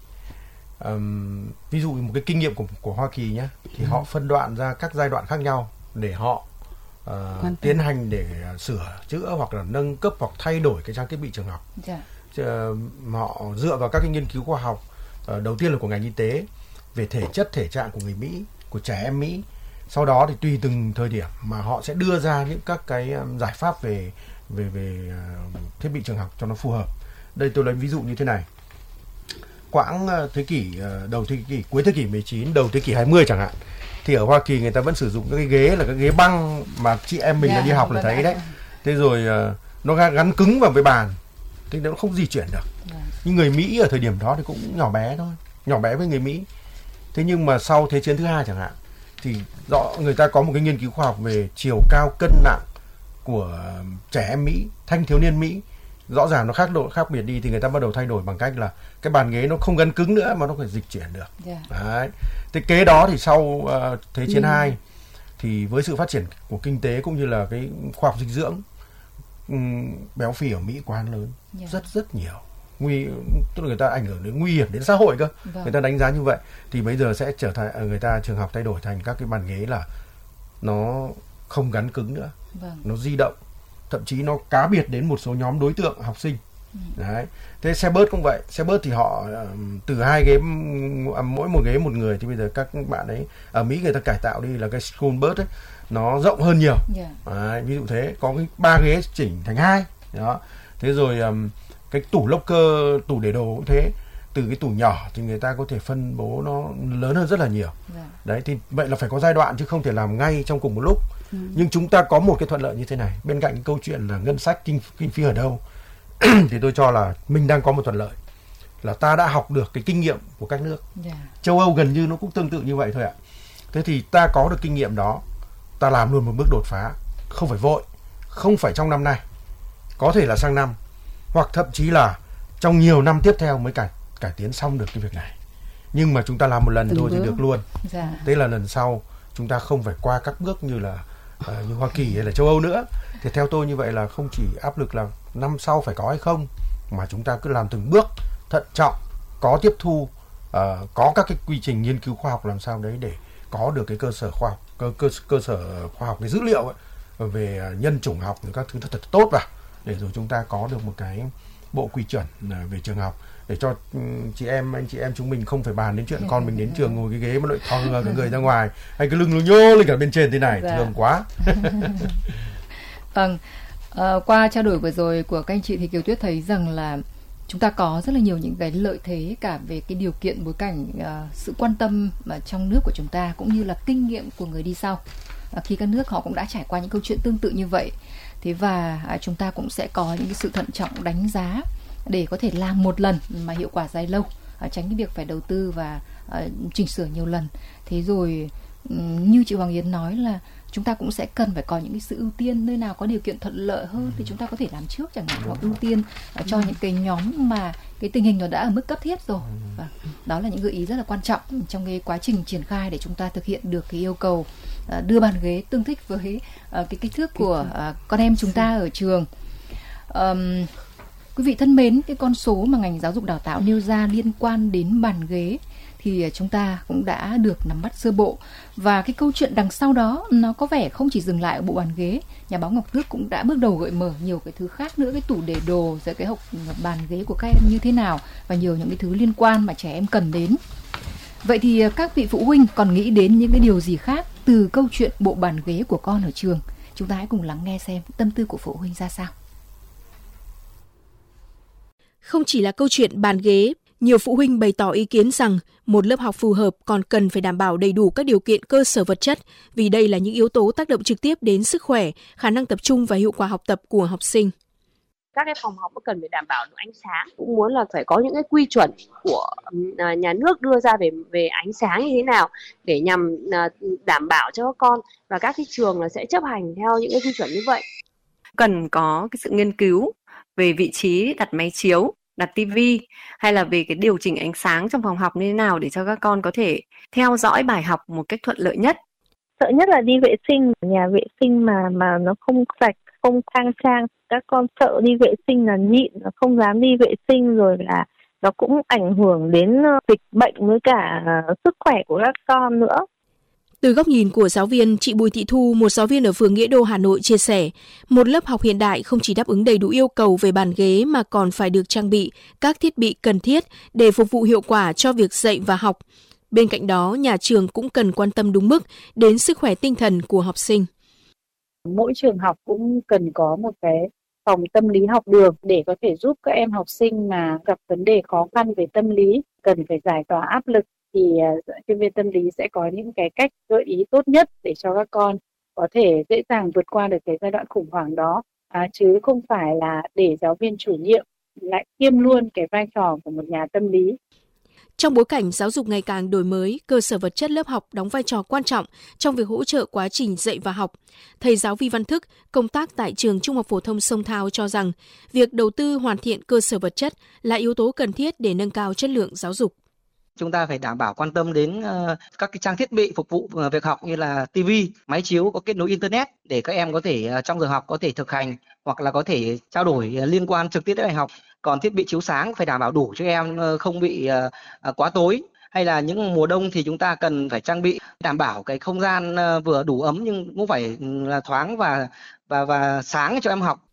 Um, ví dụ một cái kinh nghiệm của, của Hoa Kỳ nhé, thì ừ. họ phân đoạn ra các giai đoạn khác nhau để họ uh, tiến hành để uh, sửa chữa hoặc là nâng cấp hoặc thay đổi cái trang thiết bị trường học. Dạ. Uh, họ dựa vào các cái nghiên cứu khoa học, uh, đầu tiên là của ngành y tế về thể chất, thể trạng của người Mỹ, của trẻ em Mỹ. Sau đó thì tùy từng thời điểm mà họ sẽ đưa ra những các cái giải pháp về về về thiết bị trường học cho nó phù hợp. Đây tôi lấy ví dụ như thế này. Quãng thế kỷ đầu thế kỷ cuối thế kỷ mười chín, đầu thế kỷ hai mươi chẳng hạn, thì ở Hoa Kỳ người ta vẫn sử dụng các cái ghế là các ghế băng mà chị em mình yeah, đi học là thấy đấy. Thế rồi nó gắn cứng vào với bàn, thế nó không di chuyển được. Yeah. Nhưng người Mỹ ở thời điểm đó thì cũng nhỏ bé thôi, nhỏ bé với người Mỹ. Thế nhưng mà sau Thế chiến thứ hai chẳng hạn, thì rõ người ta có một cái nghiên cứu khoa học về chiều cao cân nặng của trẻ em Mỹ, thanh thiếu niên Mỹ, rõ ràng nó khác độ khác biệt đi, thì người ta bắt đầu thay đổi bằng cách là cái bàn ghế nó không gắn cứng nữa mà nó phải dịch chuyển được. Yeah. Đấy. Thế kế đó thì sau uh, Thế chiến hai ừ. thì với sự phát triển của kinh tế cũng như là cái khoa học dinh dưỡng, um, béo phì ở Mỹ quá lớn, yeah. rất rất nhiều. Nguy, tức là người ta ảnh hưởng đến nguy hiểm đến xã hội cơ. Vâng. Người ta đánh giá như vậy thì bây giờ sẽ trở thành người ta trường học thay đổi thành các cái bàn ghế là nó không gắn cứng nữa, vâng. nó di động, thậm chí nó cá biệt đến một số nhóm đối tượng học sinh. Ừ. Đấy. Thế xe bus cũng vậy, xe bus thì họ từ hai ghế, mỗi một ghế một người, thì bây giờ các bạn ấy ở Mỹ người ta cải tạo đi là cái school bus ấy, nó rộng hơn nhiều. Yeah. Đấy, ví dụ thế, có cái ba ghế chỉnh thành hai. Đó. Thế rồi um, cái tủ locker, tủ để đồ cũng thế, từ cái tủ nhỏ thì người ta có thể phân bố nó lớn hơn rất là nhiều. Yeah. Đấy, thì vậy là phải có giai đoạn chứ không thể làm ngay trong cùng một lúc. Ừ. Nhưng chúng ta có một cái thuận lợi như thế này, bên cạnh cái câu chuyện là ngân sách kinh, kinh phí ở đâu thì tôi cho là mình đang có một thuận lợi là ta đã học được cái kinh nghiệm của các nước. Yeah. Châu Âu gần như nó cũng tương tự như vậy thôi ạ. Thế thì ta có được kinh nghiệm đó, ta làm luôn một bước đột phá, không phải vội, không phải trong năm nay, có thể là sang năm, hoặc thậm chí là trong nhiều năm tiếp theo mới cải, cải tiến xong được cái việc này. Nhưng mà chúng ta làm một lần thôi thì được luôn. Dạ. Thế là lần sau chúng ta không phải qua các bước như là uh, như Hoa Kỳ hay là châu Âu nữa. Thì theo tôi như vậy là không chỉ áp lực là năm sau phải có hay không, mà chúng ta cứ làm từng bước thận trọng, có tiếp thu, uh, có các cái quy trình nghiên cứu khoa học làm sao đấy để có được cái cơ sở khoa học, cơ, cơ, cơ sở khoa học về dữ liệu ấy, về nhân chủng học, các thứ thật, thật tốt vào, để rồi chúng ta có được một cái bộ quy chuẩn về trường học, để cho chị em, anh chị em chúng mình không phải bàn đến chuyện con mình đến trường ngồi cái ghế mà lại thò cả người ra ngoài, hay cái lưng nó nhô lên cả bên trên thế này, dạ. thương quá. Vâng, à, qua trao đổi vừa rồi của các anh chị thì Kiều Tuyết thấy rằng là chúng ta có rất là nhiều những cái lợi thế cả về cái điều kiện bối cảnh, uh, sự quan tâm mà trong nước của chúng ta cũng như là kinh nghiệm của người đi sau. khi các nước họ cũng đã trải qua những câu chuyện tương tự như vậy. Thế và chúng ta cũng sẽ có những cái sự thận trọng đánh giá để có thể làm một lần mà hiệu quả dài lâu, tránh cái việc phải đầu tư và chỉnh sửa nhiều lần. Thế rồi như chị Hoàng Yến nói là chúng ta cũng sẽ cần phải có những cái sự ưu tiên, nơi nào có điều kiện thuận lợi hơn thì chúng ta có thể làm trước chẳng hạn, hoặc ưu tiên cho những cái nhóm mà cái tình hình nó đã ở mức cấp thiết rồi. Và đó là những gợi ý rất là quan trọng trong cái quá trình triển khai để chúng ta thực hiện được cái yêu cầu đưa bàn ghế tương thích với cái kích thước của con em chúng ta ở trường. Um, quý vị thân mến, cái con số mà ngành giáo dục đào tạo nêu ra liên quan đến bàn ghế thì chúng ta cũng đã được nắm bắt sơ bộ, và cái câu chuyện đằng sau đó nó có vẻ không chỉ dừng lại ở bộ bàn ghế. Nhà báo Ngọc Tước cũng đã bước đầu gợi mở nhiều cái thứ khác nữa, cái tủ để đồ, rồi cái học bàn ghế của các em như thế nào, và nhiều những cái thứ liên quan mà trẻ em cần đến. Vậy thì các vị phụ huynh còn nghĩ đến những cái điều gì khác từ câu chuyện bộ bàn ghế của con ở trường? Chúng ta hãy cùng lắng nghe xem tâm tư của phụ huynh ra sao. Không chỉ là câu chuyện bàn ghế, nhiều phụ huynh bày tỏ ý kiến rằng một lớp học phù hợp còn cần phải đảm bảo đầy đủ các điều kiện cơ sở vật chất, vì đây là những yếu tố tác động trực tiếp đến sức khỏe, khả năng tập trung và hiệu quả học tập của học sinh. Các cái phòng học cần phải đảm bảo được ánh sáng, cũng muốn là phải có những cái quy chuẩn của nhà nước đưa ra về về ánh sáng như thế nào để nhằm đảm bảo cho các con, và các cái trường là sẽ chấp hành theo những cái quy chuẩn như vậy. Cần có cái sự nghiên cứu về vị trí đặt máy chiếu, đặt tivi, hay là về cái điều chỉnh ánh sáng trong phòng học như thế nào để cho các con có thể theo dõi bài học một cách thuận lợi nhất. Sợ nhất là đi vệ sinh, nhà vệ sinh mà mà nó không sạch, không khang trang, các con sợ đi vệ sinh là nhịn, không dám đi vệ sinh, rồi là nó cũng ảnh hưởng đến dịch bệnh với cả sức khỏe của các con nữa. Từ góc nhìn của giáo viên, chị Bùi Thị Thu, một giáo viên ở phường Nghĩa Đô, Hà Nội chia sẻ, một lớp học hiện đại không chỉ đáp ứng đầy đủ yêu cầu về bàn ghế mà còn phải được trang bị các thiết bị cần thiết để phục vụ hiệu quả cho việc dạy và học. Bên cạnh đó, nhà trường cũng cần quan tâm đúng mức đến sức khỏe tinh thần của học sinh. Mỗi trường học cũng cần có một cái phòng tâm lý học đường để có thể giúp các em học sinh mà gặp vấn đề khó khăn về tâm lý, cần phải giải tỏa áp lực, thì chuyên viên tâm lý sẽ có những cái cách gợi ý tốt nhất để cho các con có thể dễ dàng vượt qua được cái giai đoạn khủng hoảng đó, à, chứ không phải là để giáo viên chủ nhiệm lại kiêm luôn cái vai trò của một nhà tâm lý. Trong bối cảnh giáo dục ngày càng đổi mới, cơ sở vật chất lớp học đóng vai trò quan trọng trong việc hỗ trợ quá trình dạy và học. Thầy giáo Vi Văn Thức, công tác tại trường Trung học phổ thông Sông Thao cho rằng, việc đầu tư hoàn thiện cơ sở vật chất là yếu tố cần thiết để nâng cao chất lượng giáo dục. Chúng ta phải đảm bảo quan tâm đến uh, các cái trang thiết bị phục vụ uh, việc học như là tivi, máy chiếu có kết nối internet để các em có thể uh, trong giờ học có thể thực hành hoặc là có thể trao đổi uh, liên quan trực tiếp đến bài học. Còn thiết bị chiếu sáng phải đảm bảo đủ cho em, uh, không bị uh, uh, quá tối. Hay là những mùa đông thì chúng ta cần phải trang bị đảm bảo cái không gian uh, vừa đủ ấm nhưng cũng phải là uh, thoáng và và và sáng cho em học.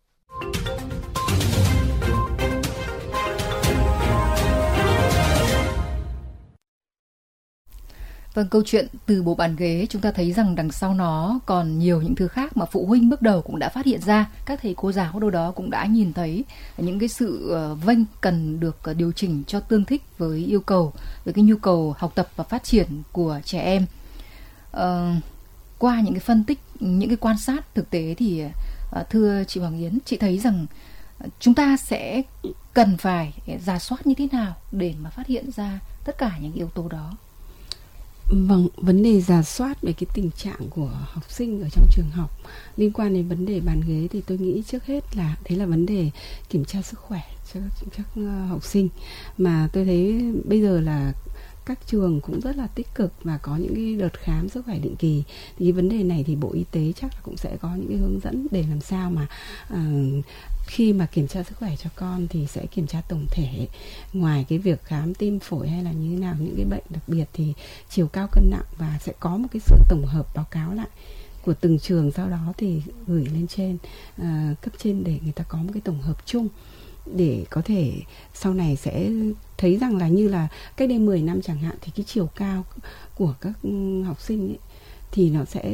Vâng, câu chuyện từ bộ bàn ghế chúng ta thấy rằng đằng sau nó còn nhiều những thứ khác mà phụ huynh bước đầu cũng đã phát hiện ra. Các thầy cô giáo đâu đó cũng đã nhìn thấy những cái sự vênh cần được điều chỉnh cho tương thích với yêu cầu, với cái nhu cầu học tập và phát triển của trẻ em. À, qua những cái phân tích, những cái quan sát thực tế thì thưa chị Hoàng Yến, chị thấy rằng chúng ta sẽ cần phải rà soát như thế nào để mà phát hiện ra tất cả những yếu tố đó? Vâng, vấn đề rà soát về cái tình trạng của học sinh ở trong trường học liên quan đến vấn đề bàn ghế thì tôi nghĩ trước hết là đấy là vấn đề kiểm tra sức khỏe cho các học sinh. Mà tôi thấy bây giờ là các trường cũng rất là tích cực và có những cái đợt khám sức khỏe định kỳ. Thì cái vấn đề này thì Bộ Y tế chắc là cũng sẽ có những cái hướng dẫn để làm sao mà uh, khi mà kiểm tra sức khỏe cho con thì sẽ kiểm tra tổng thể. Ngoài cái việc khám tim phổi hay là như thế nào, những cái bệnh đặc biệt thì chiều cao cân nặng, và sẽ có một cái sự tổng hợp báo cáo lại của từng trường, sau đó thì gửi lên trên uh, cấp trên để người ta có một cái tổng hợp chung, để có thể sau này sẽ thấy rằng là như là cách đây mười năm chẳng hạn thì cái chiều cao của các học sinh ấy, thì nó sẽ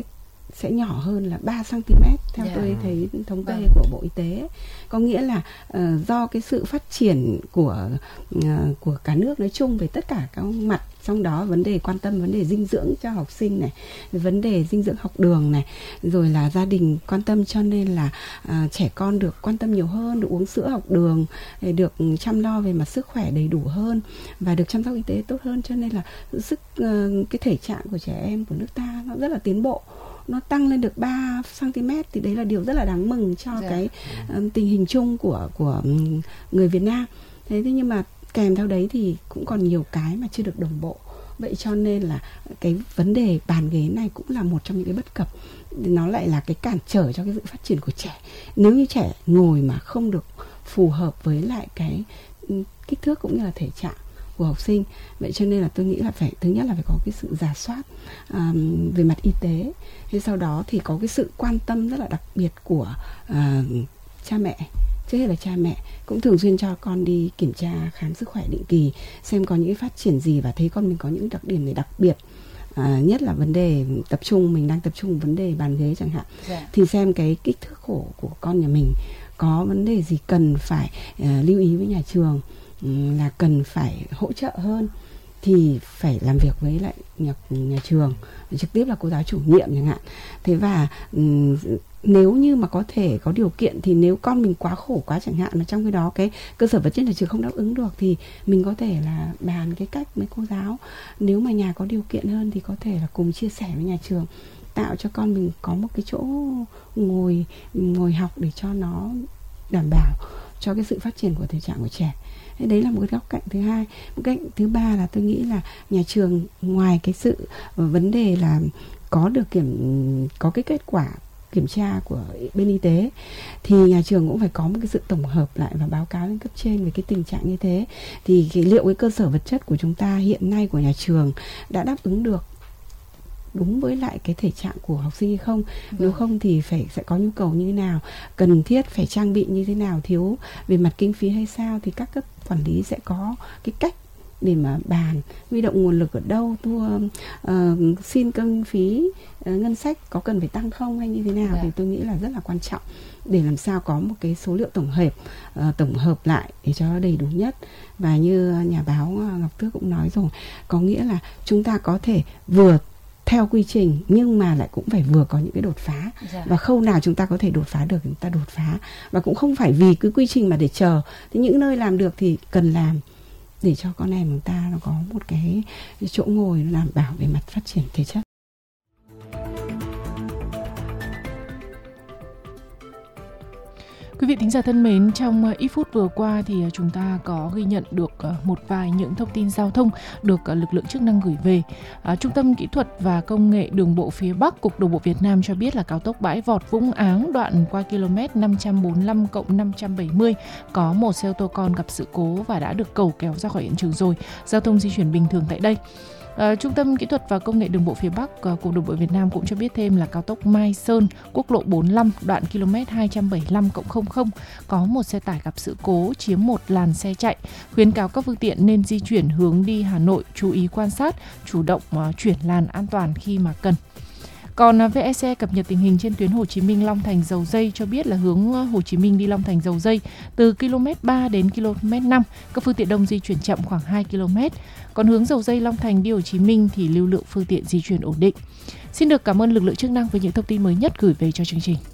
sẽ nhỏ hơn là ba xăng ti mét theo yeah. tôi thấy thống kê vâng. của Bộ Y tế. Có nghĩa là uh, do cái sự phát triển của uh, của cả nước nói chung về tất cả các mặt, trong đó vấn đề quan tâm vấn đề dinh dưỡng cho học sinh này, vấn đề dinh dưỡng học đường này, rồi là gia đình quan tâm, cho nên là uh, trẻ con được quan tâm nhiều hơn, được uống sữa học đường, được chăm lo về mặt sức khỏe đầy đủ hơn và được chăm sóc y tế tốt hơn, cho nên là sức uh, cái thể trạng của trẻ em của nước ta nó rất là tiến bộ. Nó tăng lên được ba xăng ti mét thì đấy là điều rất là đáng mừng cho yeah. cái um, tình hình chung của của người Việt Nam. Thế thế nhưng mà kèm theo đấy thì cũng còn nhiều cái mà chưa được đồng bộ. Vậy cho nên là cái vấn đề bàn ghế này cũng là một trong những cái bất cập. Nó lại là cái cản trở cho cái sự phát triển của trẻ. Nếu như trẻ ngồi mà không được phù hợp với lại cái kích thước cũng như là thể trạng của học sinh, vậy cho nên là tôi nghĩ là phải, thứ nhất là phải có cái sự rà soát um, về mặt y tế, thế sau đó thì có cái sự quan tâm rất là đặc biệt của uh, cha mẹ. Trước hết là cha mẹ cũng thường xuyên cho con đi kiểm tra khám sức khỏe định kỳ, xem có những cái phát triển gì và thấy con mình có những đặc điểm này đặc biệt. À, nhất là vấn đề tập trung, mình đang tập trung vấn đề bàn ghế chẳng hạn, yeah. thì xem cái kích thước khổ của con nhà mình có vấn đề gì cần phải uh, lưu ý với nhà trường, là cần phải hỗ trợ hơn thì phải làm việc với lại nhà, nhà trường, trực tiếp là cô giáo chủ nhiệm chẳng hạn. Thế và um, nếu như mà có thể có điều kiện thì nếu con mình quá khổ quá chẳng hạn mà trong cái đó cái cơ sở vật chất nhà trường không đáp ứng được thì mình có thể là bàn cái cách với cô giáo. Nếu mà nhà có điều kiện hơn thì có thể là cùng chia sẻ với nhà trường, tạo cho con mình có một cái chỗ ngồi ngồi học để cho nó đảm bảo cho cái sự phát triển của thể trạng của trẻ. Đấy là một cái góc cạnh thứ hai. Một cạnh thứ ba là tôi nghĩ là nhà trường ngoài cái sự vấn đề là có được kiểm có cái kết quả kiểm tra của bên y tế thì nhà trường cũng phải có một cái sự tổng hợp lại và báo cáo lên cấp trên về cái tình trạng như thế. Thì cái, liệu cái cơ sở vật chất của chúng ta hiện nay của nhà trường đã đáp ứng được đúng với lại cái thể trạng của học sinh hay không? Vâng. Nếu không thì phải sẽ có nhu cầu như thế nào, cần thiết phải trang bị như thế nào, thiếu về mặt kinh phí hay sao, thì các cấp quản lý sẽ có cái cách để mà bàn huy động nguồn lực ở đâu, thua uh, xin kinh phí uh, ngân sách có cần phải tăng không hay như thế nào. Vâng. Thì tôi nghĩ là rất là quan trọng để làm sao có một cái số liệu tổng hợp uh, tổng hợp lại để cho nó đầy đủ nhất. Và như nhà báo Ngọc Tước cũng nói rồi, có nghĩa là chúng ta có thể vừa theo quy trình nhưng mà lại cũng phải vừa có những cái đột phá. Dạ. Và khâu nào chúng ta có thể đột phá được thì chúng ta đột phá, và cũng không phải vì cứ quy trình mà để chờ. Thì những nơi làm được thì cần làm để cho con em chúng ta nó có một cái chỗ ngồi đảm bảo về mặt phát triển thể chất. Quý vị thính giả thân mến, trong ít phút vừa qua thì chúng ta có ghi nhận được một vài những thông tin giao thông được lực lượng chức năng gửi về. À, Trung tâm Kỹ thuật và Công nghệ Đường bộ phía Bắc, Cục Đường bộ Việt Nam cho biết là cao tốc Bãi Vọt Vũng Áng đoạn qua km năm trăm bốn mươi lăm cộng năm trăm bảy mươi có một xe ô tô con gặp sự cố và đã được cẩu kéo ra khỏi hiện trường rồi. Giao thông di chuyển bình thường tại đây. Uh, Trung tâm Kỹ thuật và Công nghệ Đường bộ phía Bắc, uh, Cục Đường bộ Việt Nam cũng cho biết thêm là cao tốc Mai Sơn, quốc lộ bốn mươi lăm, đoạn km hai trăm bảy mươi lăm cộng không không có một xe tải gặp sự cố chiếm một làn xe chạy. Khuyến cáo các phương tiện nên di chuyển hướng đi Hà Nội, chú ý quan sát, chủ động uh, chuyển làn an toàn khi mà cần. Còn vê e xê cập nhật tình hình trên tuyến Hồ Chí Minh Long Thành Dầu Dây cho biết là hướng Hồ Chí Minh đi Long Thành Dầu Dây từ km ba đến km năm, các phương tiện đông di chuyển chậm khoảng hai ki lô mét. Còn hướng Dầu Dây Long Thành đi Hồ Chí Minh thì lưu lượng phương tiện di chuyển ổn định. Xin được cảm ơn lực lượng chức năng với những thông tin mới nhất gửi về cho chương trình.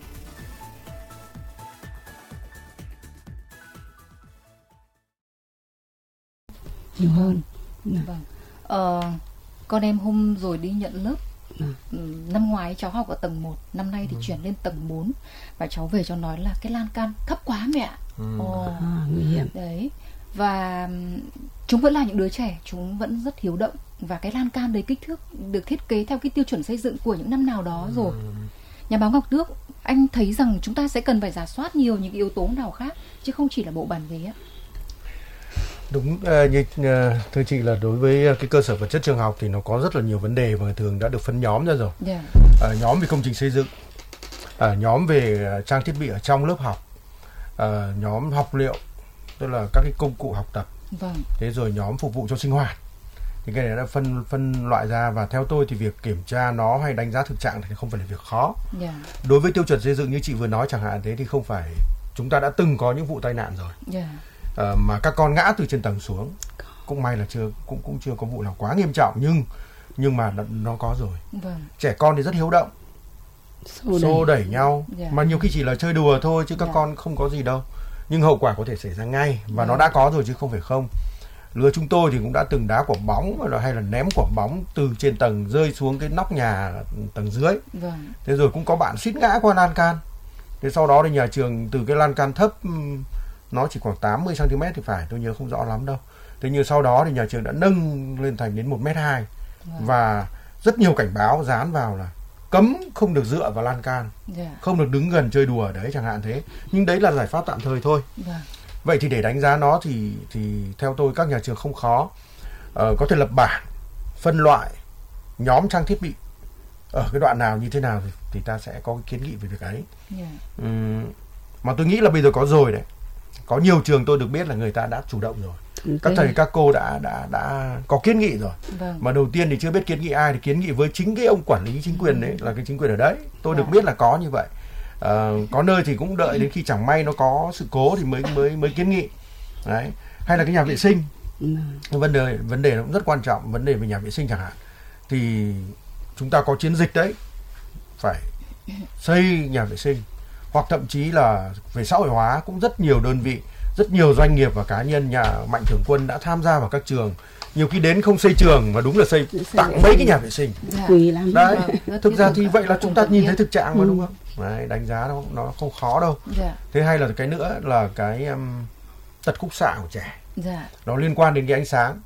Nhiều hơn. Vâng. Ờ, con em hôm rồi đi nhận lớp. À. Năm ngoái cháu học ở tầng một, năm nay thì ừ. chuyển lên tầng bốn. Và cháu về cho nói là cái lan can thấp quá mẹ ạ. Ừ. Ồ, à, nguy hiểm. Đấy. Và chúng vẫn là những đứa trẻ, chúng vẫn rất hiếu động. Và cái lan can đấy kích thước được thiết kế theo cái tiêu chuẩn xây dựng của những năm nào đó rồi. ừ. Nhà báo Ngọc Tước, anh thấy rằng chúng ta sẽ cần phải rà soát nhiều những cái yếu tố nào khác, chứ không chỉ là bộ bàn ghế ạ. Đúng uh, như uh, thưa chị là đối với cái cơ sở vật chất trường học thì nó có rất là nhiều vấn đề và thường đã được phân nhóm ra rồi. Yeah. Uh, nhóm về công trình xây dựng, uh, nhóm về uh, trang thiết bị ở trong lớp học, uh, nhóm học liệu, tức là các cái công cụ học tập. Vâng. Thế rồi nhóm phục vụ cho sinh hoạt. thì cái này đã phân phân loại ra, và theo tôi thì việc kiểm tra nó hay đánh giá thực trạng thì không phải là việc khó. Yeah. Đối với tiêu chuẩn xây dựng như chị vừa nói chẳng hạn, thế thì không phải, chúng ta đã từng có những vụ tai nạn rồi. Yeah. À, mà các con ngã từ trên tầng xuống, cũng may là chưa cũng cũng chưa có vụ nào quá nghiêm trọng, nhưng nhưng mà nó, nó có rồi. Vâng. Trẻ con thì rất hiếu động, xô, xô đẩy. đẩy nhau, yeah. mà nhiều khi chỉ là chơi đùa thôi chứ các yeah. con không có gì đâu, nhưng hậu quả có thể xảy ra ngay, và yeah. nó đã có rồi chứ không phải không. Lứa chúng tôi thì cũng đã từng đá quả bóng hay là ném quả bóng từ trên tầng rơi xuống cái nóc nhà tầng dưới. Vâng. Thế rồi cũng có bạn suýt ngã qua lan can. Thế sau đó thì nhà trường từ cái lan can thấp, nó chỉ khoảng tám mươi xăng-ti-mét thì phải, tôi nhớ không rõ lắm đâu. Thế nhưng sau đó thì nhà trường đã nâng lên thành đến một mét hai. Vâng. Và rất nhiều cảnh báo dán vào là cấm không được dựa vào lan can, yeah. không được đứng gần chơi đùa đấy chẳng hạn thế. Nhưng đấy là giải pháp tạm thời thôi. Yeah. Vậy thì để đánh giá nó thì thì theo tôi các nhà trường không khó, uh, có thể lập bảng phân loại nhóm trang thiết bị ở cái đoạn nào như thế nào thì, thì ta sẽ có cái kiến nghị về việc ấy. Yeah. Um, mà tôi nghĩ là bây giờ có rồi đấy, có nhiều trường tôi được biết là người ta đã chủ động rồi. Các thầy các cô đã đã đã có kiến nghị rồi. Vâng. Mà đầu tiên thì chưa biết kiến nghị ai thì kiến nghị với chính cái ông quản lý chính quyền đấy, là cái chính quyền ở đấy. Tôi được biết là có như vậy. À, có nơi thì cũng đợi đến khi chẳng may nó có sự cố thì mới mới mới kiến nghị. Đấy. Hay là cái nhà vệ sinh. Vấn đề vấn đề nó cũng rất quan trọng, vấn đề về nhà vệ sinh chẳng hạn. Thì chúng ta có chiến dịch đấy, phải xây nhà vệ sinh, hoặc thậm chí là về xã hội hóa cũng rất nhiều đơn vị, rất nhiều doanh nghiệp và cá nhân, nhà mạnh thường quân đã tham gia vào các trường. Nhiều khi đến không xây trường mà đúng là xây tặng mấy cái nhà vệ sinh. Quý lắm. Đấy, thực ra thì vậy là chúng ta nhìn thấy thực trạng mà, đúng không? Đấy, đánh giá nó nó không khó đâu. Thế hay là cái nữa là cái um, tật khúc xạ của trẻ. Nó liên quan đến cái ánh sáng.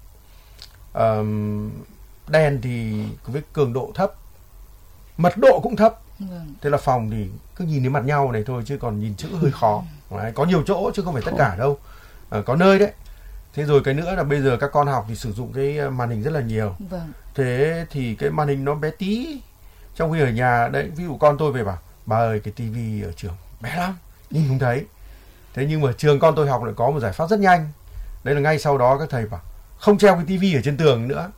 Um, đèn thì với cường độ thấp, mật độ cũng thấp. Thế là phòng thì cứ nhìn đến mặt nhau này thôi, chứ còn nhìn chữ hơi khó. Đấy, có nhiều chỗ chứ không phải tất cả đâu, à, có nơi đấy. Thế rồi cái nữa là bây giờ các con học thì sử dụng cái màn hình rất là nhiều. Vâng. Thế thì cái màn hình nó bé tí, trong khi ở nhà đấy, ví dụ con tôi về bảo bà ơi cái tivi ở trường bé lắm, nhìn không thấy. Thế nhưng mà trường con tôi học lại có một giải pháp rất nhanh, đấy là ngay sau đó các thầy bảo không treo cái tivi ở trên tường nữa,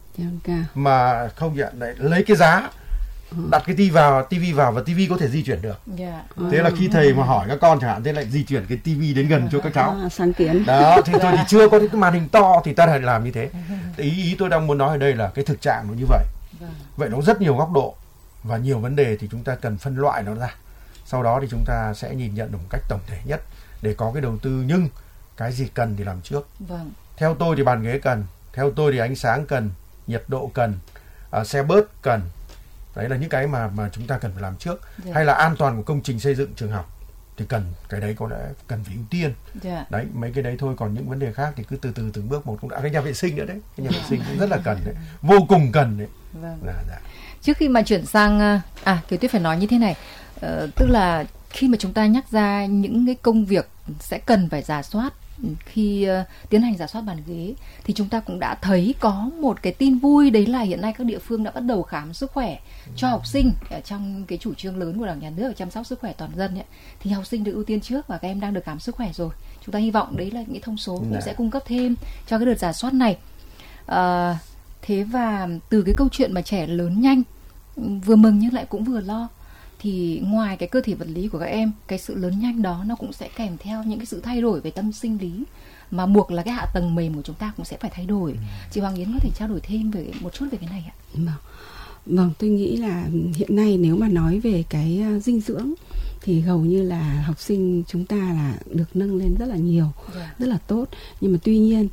mà không nhận đấy, lấy cái giá đặt cái tivi vào, tivi vào và tivi có thể di chuyển được. Yeah. Thế là khi thầy mà hỏi các con chẳng hạn, thế lại di chuyển cái tivi đến gần cho các cháu. À, sáng kiến. Đó, thì tôi thì chưa có cái màn hình to thì ta phải làm như thế. Ý ý tôi đang muốn nói ở đây là cái thực trạng nó như vậy. Vậy nó rất nhiều góc độ và nhiều vấn đề thì chúng ta cần phân loại nó ra. Sau đó thì chúng ta sẽ nhìn nhận được một cách tổng thể nhất để có cái đầu tư, nhưng cái gì cần thì làm trước. Vâng. Theo tôi thì bàn ghế cần, theo tôi thì ánh sáng cần, nhiệt độ cần, uh, xe bớt cần. Đấy là những cái mà mà chúng ta cần phải làm trước. Yeah. Hay là an toàn của công trình xây dựng trường học thì cần, cái đấy có lẽ cần phải ưu tiên. Yeah. Đấy, mấy cái đấy thôi, còn những vấn đề khác thì cứ từ từ từng bước một cũng đã. Cái nhà vệ sinh nữa đấy, cái nhà vệ sinh cũng rất là cần đấy, vô cùng cần đấy. Vâng. Dạ, dạ. Trước khi mà chuyển sang, à Kiều Tuyết phải nói như thế này, ờ, tức là khi mà chúng ta nhắc ra những cái công việc sẽ cần phải rà soát khi uh, tiến hành rà soát bàn ghế, thì chúng ta cũng đã thấy có một cái tin vui, đấy là hiện nay các địa phương đã bắt đầu khám sức khỏe cho học sinh. Ở trong cái chủ trương lớn của Đảng, Nhà nước về chăm sóc sức khỏe toàn dân ấy, thì học sinh được ưu tiên trước và các em đang được khám sức khỏe rồi. Chúng ta hy vọng đấy là những thông số cũng sẽ cung cấp thêm cho cái đợt rà soát này. Uh, thế và từ cái câu chuyện mà trẻ lớn nhanh, vừa mừng nhưng lại cũng vừa lo, thì ngoài cái cơ thể vật lý của các em, cái sự lớn nhanh đó nó cũng sẽ kèm theo những cái sự thay đổi về tâm sinh lý, mà buộc là cái hạ tầng mềm của chúng ta cũng sẽ phải thay đổi. Ừ. Chị Hoàng Yến có thể trao đổi thêm về một chút về cái này ạ? Vâng, vâng tôi nghĩ là hiện nay nếu mà nói về cái dinh dưỡng thì hầu như là học sinh chúng ta là được nâng lên rất là nhiều, yeah. rất là tốt. Nhưng mà tuy nhiên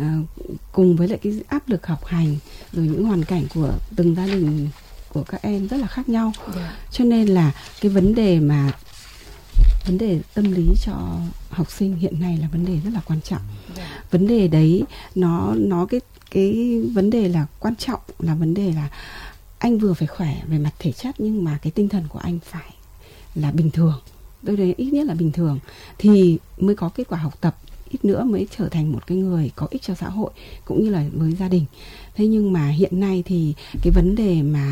cùng với lại cái áp lực học hành rồi những hoàn cảnh của từng gia đình của các em rất là khác nhau, yeah. cho nên là cái vấn đề mà vấn đề tâm lý cho học sinh hiện nay là vấn đề rất là quan trọng. Yeah. Vấn đề đấy nó nó cái cái vấn đề là quan trọng là vấn đề là anh vừa phải khỏe về mặt thể chất, nhưng mà cái tinh thần của anh phải là bình thường, tôi thấy ít nhất là bình thường thì mới có kết quả học tập, ít nữa mới trở thành một cái người có ích cho xã hội cũng như là với gia đình. Thế nhưng mà hiện nay thì cái vấn đề mà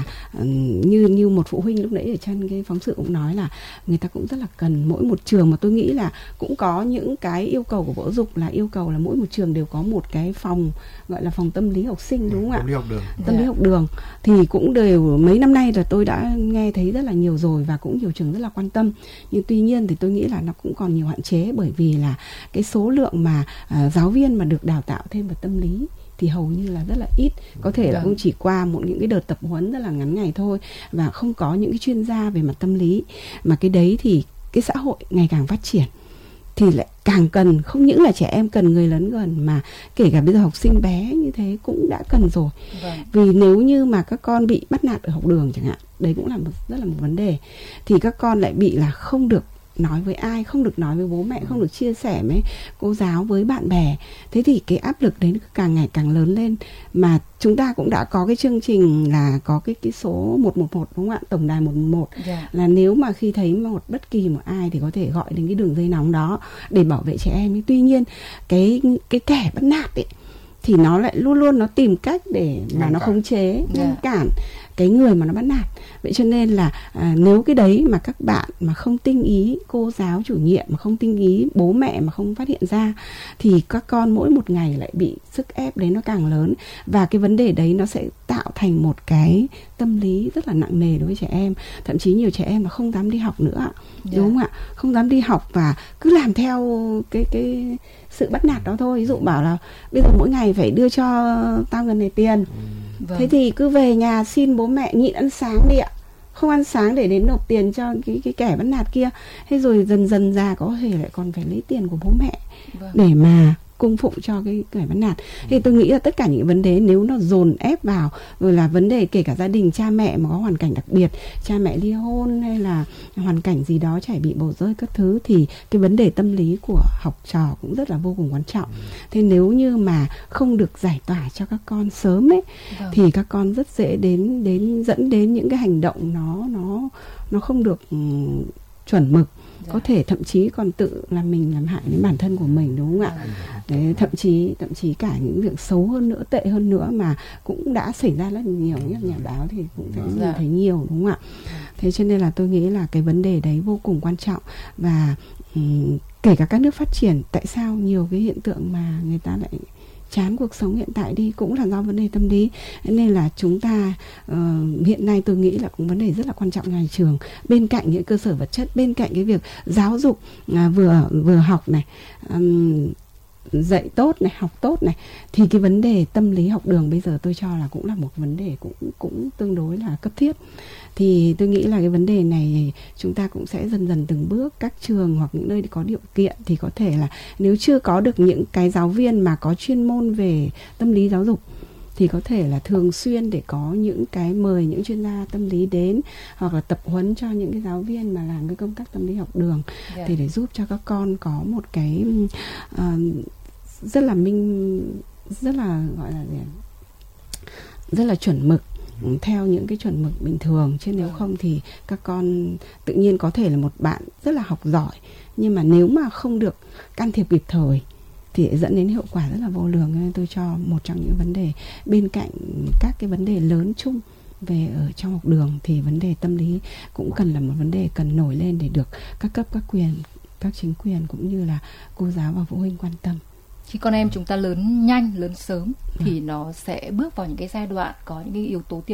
như như một phụ huynh lúc nãy ở trên cái phóng sự cũng nói là người ta cũng rất là cần mỗi một trường, mà tôi nghĩ là cũng có những cái yêu cầu của Bộ Giáo dục là yêu cầu là mỗi một trường đều có một cái phòng gọi là phòng tâm lý học sinh, đúng không ạ? Tâm lý học đường. Tâm lý học đường thì cũng đều mấy năm nay là tôi đã nghe thấy rất là nhiều rồi và cũng nhiều trường rất là quan tâm. Nhưng tuy nhiên thì tôi nghĩ là nó cũng còn nhiều hạn chế, bởi vì là cái số lượng mà uh, giáo viên mà được đào tạo thêm về tâm lý thì hầu như là rất là ít, có thể là cũng chỉ qua một những cái đợt tập huấn rất là ngắn ngày thôi, và không có những cái chuyên gia về mặt tâm lý. Mà cái đấy thì cái xã hội ngày càng phát triển thì lại càng cần, không những là trẻ em cần người lớn gần, mà kể cả bây giờ học sinh bé như thế cũng đã cần rồi. Vâng. Vì nếu như mà các con bị bắt nạt ở học đường chẳng hạn, đấy cũng là một, rất là một vấn đề, thì các con lại bị là không được nói với ai, không được nói với bố mẹ, không được chia sẻ với cô giáo, với bạn bè. Thế thì cái áp lực đấy càng ngày càng lớn lên. Mà chúng ta cũng đã có cái chương trình là có cái cái số một một một, đúng không ạ? Tổng đài một một một. Yeah. Là nếu mà khi thấy một bất kỳ một ai thì có thể gọi đến cái đường dây nóng đó để bảo vệ trẻ em. Tuy nhiên cái cái kẻ bắt nạt ấy thì nó lại luôn luôn nó tìm cách để mà nó khống chế, ngăn yeah. cản cái người mà nó bắt nạt. Vậy cho nên là à, nếu cái đấy mà các bạn mà không tinh ý, cô giáo chủ nhiệm mà không tinh ý, bố mẹ mà không phát hiện ra, thì các con mỗi một ngày lại bị sức ép đấy nó càng lớn. Và cái vấn đề đấy nó sẽ tạo thành một cái tâm lý rất là nặng nề đối với trẻ em. Thậm chí nhiều trẻ em nó không dám đi học nữa, yeah. đúng không ạ? Không dám đi học và cứ làm theo cái cái sự bắt nạt đó thôi. Ví dụ bảo là bây giờ mỗi ngày phải đưa cho tao gần này tiền, vâng. thế thì cứ về nhà xin bố mẹ nhịn ăn sáng đi ạ, không ăn sáng để đến nộp tiền cho cái, cái kẻ bắt nạt kia. Thế rồi dần dần già có thể lại còn phải lấy tiền của bố mẹ, vâng. để mà cung phụng cho cái kẻ bắt nạt. Thì tôi nghĩ là tất cả những vấn đề nếu nó dồn ép vào, rồi là vấn đề kể cả gia đình, cha mẹ mà có hoàn cảnh đặc biệt, cha mẹ ly hôn hay là hoàn cảnh gì đó, trẻ bị bỏ rơi các thứ, thì cái vấn đề tâm lý của học trò cũng rất là vô cùng quan trọng. Thế nếu như mà không được giải tỏa cho các con sớm ấy, vâng. thì các con rất dễ đến đến dẫn đến những cái hành động nó nó nó không được um, chuẩn mực. Có thể thậm chí còn tự làm mình làm hại đến bản thân của mình, đúng không ạ? Đấy, thậm chí thậm chí cả những việc xấu hơn nữa, tệ hơn nữa mà cũng đã xảy ra rất nhiều. Nhất nhà báo thì cũng thấy, nhìn thấy nhiều, đúng không ạ? Thế cho nên là tôi nghĩ là cái vấn đề đấy vô cùng quan trọng. Và um, kể cả các nước phát triển, tại sao nhiều cái hiện tượng mà người ta lại chán cuộc sống hiện tại đi cũng là do vấn đề tâm lý. Nên là chúng ta uh, hiện nay tôi nghĩ là cũng vấn đề rất là quan trọng nhà trường, bên cạnh những cơ sở vật chất, bên cạnh cái việc giáo dục uh, vừa vừa học này, um, dạy tốt này, học tốt này, thì cái vấn đề tâm lý học đường bây giờ tôi cho là cũng là một vấn đề cũng cũng tương đối là cấp thiết. Thì tôi nghĩ là cái vấn đề này chúng ta cũng sẽ dần dần từng bước, các trường hoặc những nơi có điều kiện thì có thể là nếu chưa có được những cái giáo viên mà có chuyên môn về tâm lý giáo dục thì có thể là thường xuyên để có những cái mời những chuyên gia tâm lý đến, hoặc là tập huấn cho những cái giáo viên mà làm cái công tác tâm lý học đường, yeah. thì để giúp cho các con có một cái uh, rất là minh rất là gọi là gì? rất là chuẩn mực, theo những cái chuẩn mực bình thường. Chứ nếu không thì các con tự nhiên có thể là một bạn rất là học giỏi, nhưng mà nếu mà không được can thiệp kịp thời thì dẫn đến hiệu quả rất là vô lường. Nên tôi cho một trong những vấn đề bên cạnh các cái vấn đề lớn chung về ở trong học đường thì vấn đề tâm lý cũng cần là một vấn đề cần nổi lên để được các cấp, các quyền, các chính quyền cũng như là cô giáo và phụ huynh quan tâm. Khi con em chúng ta lớn nhanh, lớn sớm thì nó sẽ bước vào những cái giai đoạn có những cái yếu tố tiềm